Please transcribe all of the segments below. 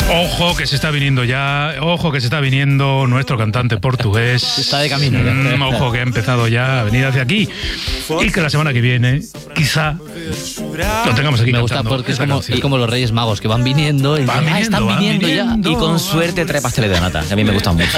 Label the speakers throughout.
Speaker 1: Ojo que se está viniendo ya, ojo que se está viniendo nuestro cantante portugués.
Speaker 2: Está de camino.
Speaker 1: Ojo que ha empezado ya a venir hacia aquí. Y que la semana que viene, quizá, lo tengamos aquí.
Speaker 2: Me gusta porque es como los Reyes Magos que van viniendo y están viniendo ya.
Speaker 3: Y con suerte trae pasteles de nata, que a mí me gustan mucho.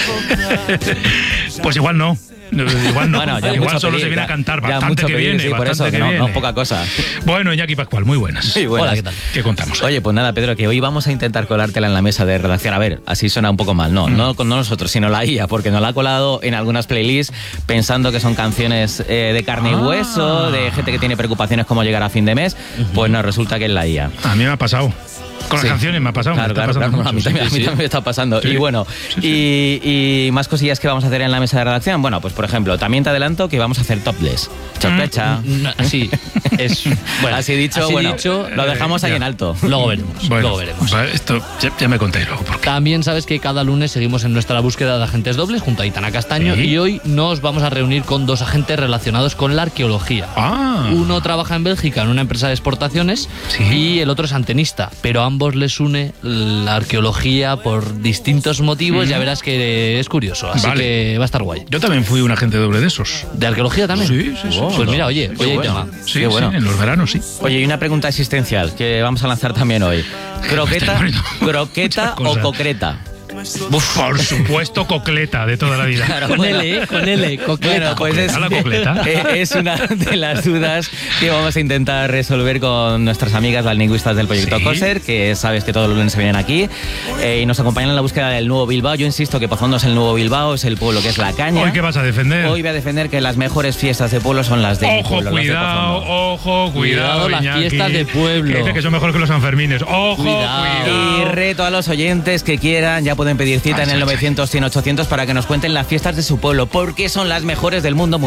Speaker 1: Pues igual no. Igual no,
Speaker 3: bueno,
Speaker 1: igual solo se viene a cantar bastante que viene,
Speaker 3: sí, por eso, que no poca cosa.
Speaker 1: Bueno, Iñaki Pascual, muy buenas.
Speaker 3: Sí, buenas.
Speaker 2: Hola, ¿qué tal?
Speaker 1: ¿Qué contamos?
Speaker 3: Oye, pues nada, Pedro, que hoy vamos a intentar colártela en la mesa de redacción. A ver, así suena un poco mal. No con nosotros, sino la IA, porque nos la ha colado en algunas playlists pensando que son canciones de carne y hueso, de gente que tiene preocupaciones como llegar a fin de mes. Pues no, resulta que es la IA.
Speaker 1: A mí me ha pasado. Con las canciones me ha pasado.
Speaker 3: Claro, a mí también me está pasando. Sí. Y bueno, y más cosillas que vamos a hacer en la mesa de redacción. Bueno, pues por ejemplo, también te adelanto que vamos a hacer topless. Sorpresa.
Speaker 2: Así es.
Speaker 3: Bueno, así dicho, lo dejamos ahí en alto.
Speaker 2: Luego veremos.
Speaker 1: Bueno,
Speaker 2: luego veremos.
Speaker 1: Esto ya me conté luego.
Speaker 2: También sabes que cada lunes seguimos en nuestra búsqueda de agentes dobles junto a Aitana Castaño, y hoy nos vamos a reunir con dos agentes relacionados con la arqueología. Uno trabaja en Bélgica en una empresa de exportaciones y el otro es antenista, pero a ambos les une la arqueología por distintos motivos. Ya verás que es curioso, así que va a estar guay.
Speaker 1: Yo también fui un agente doble de esos.
Speaker 2: ¿De arqueología también?
Speaker 1: Sí.
Speaker 2: Pues mira, oye,
Speaker 3: bueno.
Speaker 1: Sí, bueno. En los veranos, sí.
Speaker 3: Oye, y una pregunta existencial que vamos a lanzar también hoy. ¿Croqueta o concreta?
Speaker 1: Por supuesto, cocleta de toda la vida.
Speaker 2: Claro, con L, cocleta.
Speaker 3: Bueno, pues es una de las dudas que vamos a intentar resolver con nuestras amigas las lingüistas del proyecto COSER, que sabes que todos los lunes se vienen aquí y nos acompañan en la búsqueda del nuevo Bilbao. Yo insisto que por fondo es el nuevo Bilbao, es el pueblo que es La Caña.
Speaker 1: ¿Hoy qué vas a defender?
Speaker 3: Hoy voy a defender que las mejores fiestas de pueblo son las de mi pueblo.
Speaker 2: Cuidado, las fiestas de pueblo.
Speaker 1: Que dice que son mejor que los Sanfermines. Cuidado.
Speaker 3: Y reto a los oyentes que quieran, ya pueden pedir cita en el 900 100 800 para que nos cuenten las fiestas de su pueblo, porque son las mejores del mundo mundial.